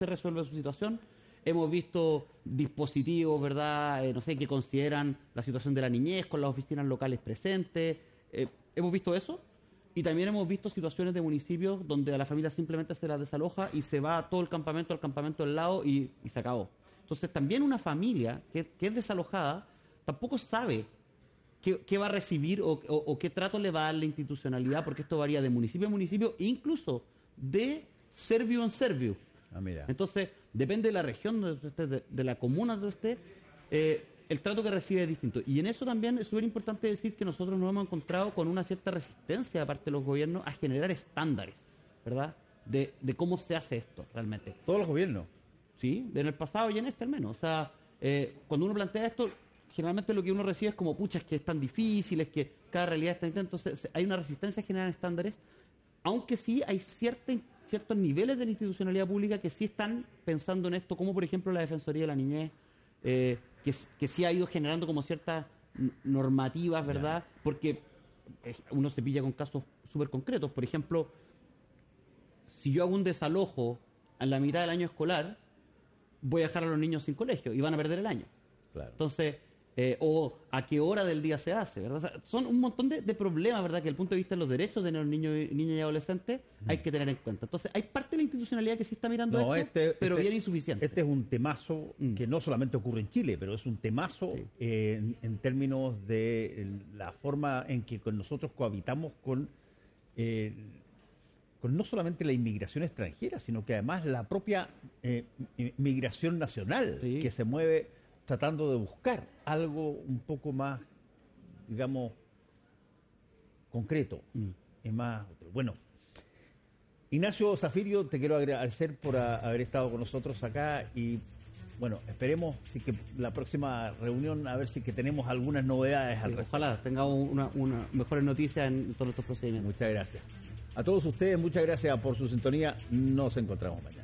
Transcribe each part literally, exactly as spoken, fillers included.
se resuelve su situación. Hemos visto dispositivos, ¿verdad?, eh, no sé, que consideran la situación de la niñez con las oficinas locales presentes. Eh, hemos visto eso. Y también hemos visto situaciones de municipios donde a la familia simplemente se la desaloja y se va todo el campamento al campamento al lado y, y se acabó. Entonces también una familia que, que es desalojada tampoco sabe qué, qué va a recibir o, o, o qué trato le va a dar la institucionalidad, porque esto varía de municipio a municipio e incluso de servio en servio. Ah, mira. Entonces, depende de la región donde usted, de, de la comuna donde usted, eh, el trato que recibe es distinto. Y en eso también es súper importante decir que nosotros nos hemos encontrado con una cierta resistencia de parte de los gobiernos a generar estándares, ¿verdad?, de, de cómo se hace esto realmente. Todos los gobiernos. Sí, en el pasado y en este al menos. O sea, eh, cuando uno plantea esto, generalmente lo que uno recibe es como, pucha, es que es tan difícil, es que cada realidad está distinta. Entonces, hay una resistencia a generar estándares, aunque sí hay cierta, ciertos niveles de la institucionalidad pública que sí están pensando en esto, como por ejemplo la Defensoría de la Niñez, eh, que, que sí ha ido generando como ciertas normativas, ¿verdad? Porque uno se pilla con casos súper concretos. Por ejemplo, si yo hago un desalojo a la mitad del año escolar, voy a dejar a los niños sin colegio y van a perder el año. Claro. Entonces, eh, o a qué hora del día se hace, ¿verdad? O sea, son un montón de, de problemas, ¿verdad?, que desde el punto de vista de los derechos de los niños y, niñas y adolescentes mm. hay que tener en cuenta. Entonces, hay parte de la institucionalidad que sí está mirando no, esto, este, pero este, bien insuficiente. Este es un temazo mm. que no solamente ocurre en Chile, pero es un temazo sí. eh, en, en términos de la forma en que con nosotros cohabitamos con, eh, con no solamente la inmigración extranjera, sino que además la propia eh, migración nacional sí. que se mueve tratando de buscar algo un poco más, digamos, concreto. Mm. Es más, bueno, Ignacio Zafirio, te quiero agradecer por a, haber estado con nosotros acá y, bueno, esperemos si que la próxima reunión a ver si que tenemos algunas novedades al respecto. Ojalá tengamos una, una mejores noticias en todos estos procedimientos. Muchas gracias. A todos ustedes, muchas gracias por su sintonía. Nos encontramos mañana.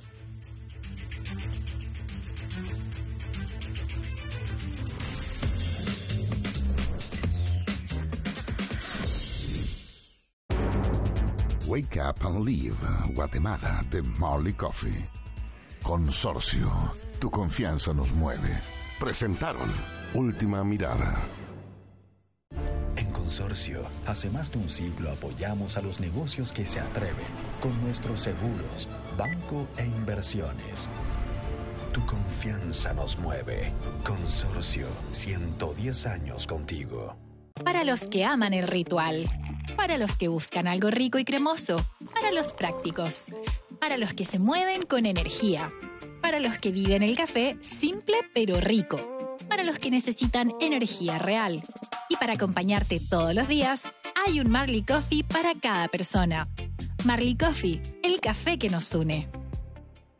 Wake Up and Live, Guatemala, de Marley Coffee. Consorcio, tu confianza nos mueve. Presentaron Última Mirada. En Consorcio, hace más de un siglo apoyamos a los negocios que se atreven con nuestros seguros, banco e inversiones. Tu confianza nos mueve. Consorcio, ciento diez años contigo. Para los que aman el ritual, para los que buscan algo rico y cremoso, para los prácticos, para los que se mueven con energía, para los que viven el café simple pero rico, para los que necesitan energía real. Y para acompañarte todos los días, hay un Marley Coffee para cada persona. Marley Coffee, el café que nos une.